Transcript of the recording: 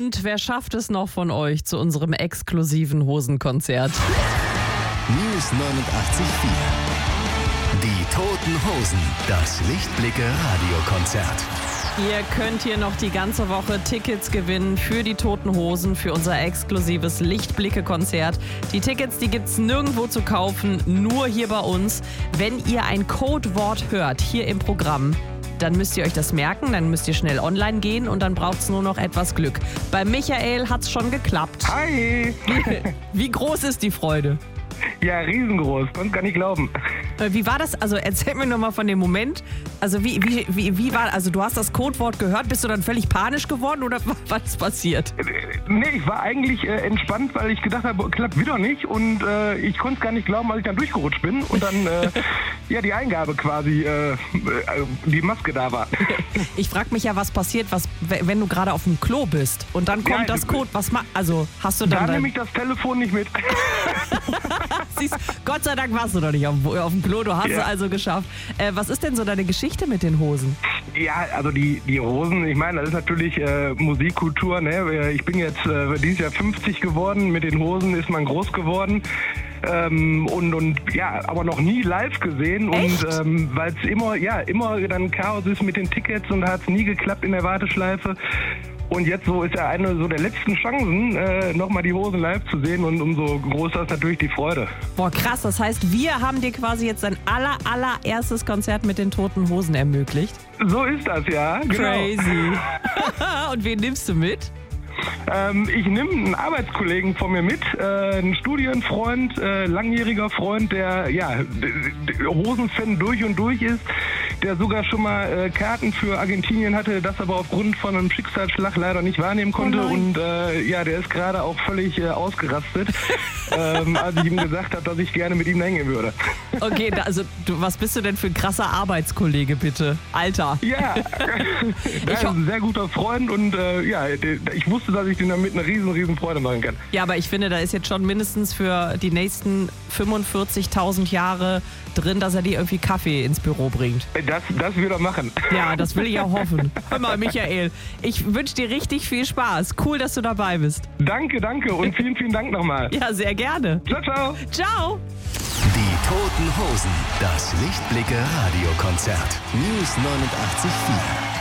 Und wer schafft es noch von euch zu unserem exklusiven Hosenkonzert? News 89.4. Die Toten Hosen, das Lichtblicke-Radiokonzert. Ihr könnt hier noch die ganze Woche Tickets gewinnen für die Toten Hosen, für unser exklusives Lichtblicke-Konzert. Die Tickets, die gibt's nirgendwo zu kaufen, nur hier bei uns. Wenn ihr ein Codewort hört, hier im Programm, dann müsst ihr euch das merken, dann müsst ihr schnell online gehen und dann braucht's nur noch etwas Glück. Bei Michael hat's schon geklappt. Hi! Wie groß ist die Freude? Ja, riesengroß. Konnte gar nicht glauben. Wie war das? Also erzähl mir nochmal von dem Moment. Also wie war, also du hast das Codewort gehört, bist du dann völlig panisch geworden oder was ist passiert? Nee, ich war eigentlich entspannt, weil ich gedacht habe, klappt wieder nicht und ich konnte es gar nicht glauben, als ich dann durchgerutscht bin und dann die Eingabe quasi, die Maske da war. Ich frage mich ja, was passiert, wenn du gerade auf dem Klo bist und dann kommt das Code, also hast du dann... Da nehme ich das Telefon nicht mit. Siehst, Gott sei Dank warst du doch nicht auf dem Klo, du hast es also geschafft. Was ist denn so deine Geschichte mit den Hosen? Ja, also die Hosen, ich meine, das ist natürlich Musikkultur, ne? Ich bin jetzt dieses Jahr 50 geworden, mit den Hosen ist man groß geworden. Aber noch nie live gesehen. Echt? Und weil es immer dann Chaos ist mit den Tickets und hat es nie geklappt in der Warteschleife. Und jetzt so ist ja eine so der letzten Chancen, nochmal die Hosen live zu sehen und umso größer ist natürlich die Freude. Boah, krass, das heißt, wir haben dir quasi jetzt dein allererstes Konzert mit den Toten Hosen ermöglicht. So ist das, ja. Genau. Crazy. Und wen nimmst du mit? Ich nehme einen Arbeitskollegen von mir mit, einen Studienfreund, langjähriger Freund, der Hosenfan durch und durch ist, der sogar schon mal Karten für Argentinien hatte, das aber aufgrund von einem Schicksalsschlag leider nicht wahrnehmen konnte. Und der ist gerade auch völlig ausgerastet, als ich ihm gesagt habe, dass ich gerne mit ihm da hängen würde. Okay, was bist du denn für ein krasser Arbeitskollege, bitte? Alter. Ja, der ist ein sehr guter Freund und ich wusste, dass ich den damit eine riesen Freude machen kann. Ja, aber ich finde, da ist jetzt schon mindestens für die nächsten 45.000 Jahre drin, dass er dir irgendwie Kaffee ins Büro bringt. Das will er machen. Ja, das will ich auch hoffen. Hör mal, Michael, ich wünsche dir richtig viel Spaß. Cool, dass du dabei bist. Danke und vielen Dank nochmal. Ja, sehr gerne. Ciao. Ciao. Die Toten Hosen, das Lichtblicke-Radiokonzert. News 89.4.